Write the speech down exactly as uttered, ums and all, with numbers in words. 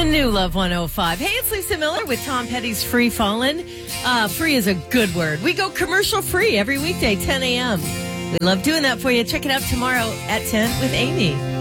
The new Love one oh five. Hey, it's Lisa Miller with Tom Petty's Free Fallin'. Uh, free is a good word. We go commercial free every weekday, ten a.m. We love doing that for you. Check it out tomorrow at ten with Amy.